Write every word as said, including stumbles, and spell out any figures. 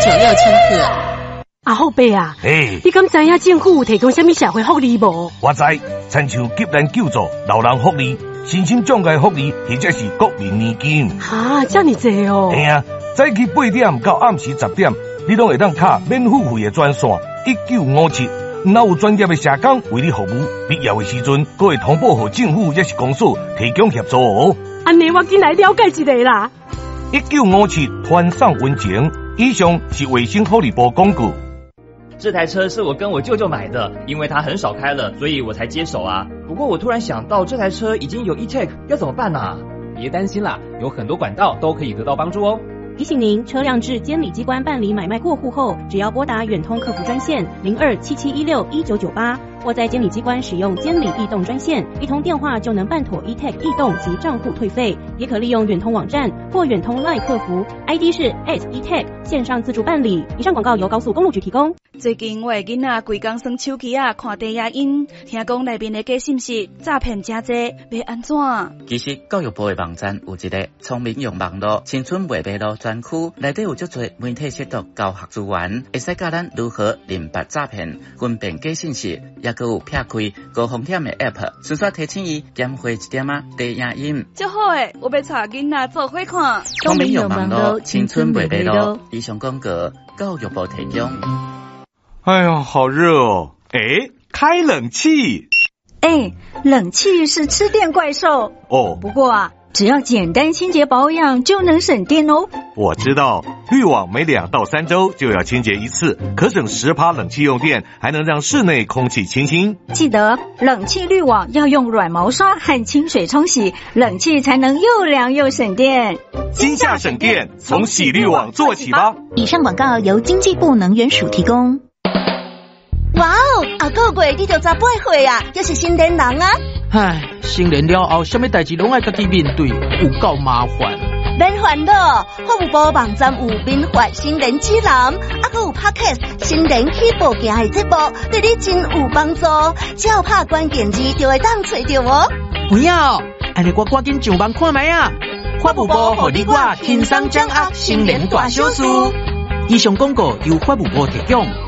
九六千克。 阿后伯啊， 嘿， 你敢知影政府有提供什么社会福利无？ 我知，亲像急难救助、老人福利、身心障碍福利，或者是国民年金。 哈，这么多哦！ 嘿啊，早起八点到暗时十点，你拢会当卡免付费的专线一九五七，若有专业的社工为你服务，必要的时阵，阁会通报给政府也是公司提供协助哦。 安尼我进来了解一下啦。 一九五七团上温情，以上是卫生福利部广告。 这台车是我跟我舅舅买的，因为他很少开了，所以我才接手啊。不过我突然想到，这台车已经有 e-tag， 要怎么办啊？ 别担心啦，有很多管道都可以得到帮助哦。 提醒您，车辆至监理机关办理买卖过户后，只要拨打远通客服专线零二七七一六一九九八，或在监理机关使用监理易动专线，一通电话就能办妥 e-tag 易动及账户退费。也可利用远通网站或远通 LINE 客服 ，I D 是 at e-tag 线上自助办理。以上广告由高速公路局提供。 最近我的囡仔规工耍手机啊，看低影音，听讲内面的假信息诈骗真多，要安怎？ 其实教育部的网站有一个聪明用网络青春未迷路专区，内底有足多媒体识读教学资源，会使教咱如何认别诈骗、分辨假信息，也佮有撇开高风险的 app， 顺续提醒伊减花一点啊低影音。 真好诶，我要带囡仔做伙看。 聪明用网络青春未迷路，以上广告教育部提供。 哎呀，好热哦！哎，开冷气。 哎，冷气是吃电怪兽哦。 不过啊，只要简单清洁保养就能省电哦。 我知道，滤网每两到三周就要清洁一次，可省十趴冷气用电，还能让室内空气清新。 记得冷气滤网要用软毛刷和清水冲洗，冷气才能又凉又省电。 今夏省电，从洗滤网做起吧。 以上广告由经济部能源署提供。 哇哦，啊个月你就十八岁啊，还是成年人啊！ 唉，成年了后，什么代志拢爱家己面对，有够麻烦。 免烦恼，法务部网站有民法成年指南，啊个有 Podcast 成年起步行的节目，对你真有帮助。只要拍关键字就会当找到哦。 不要，安尼我赶紧上网看卖啊！法务部互你我轻松掌握成年大小事。以上广告由法务部提供。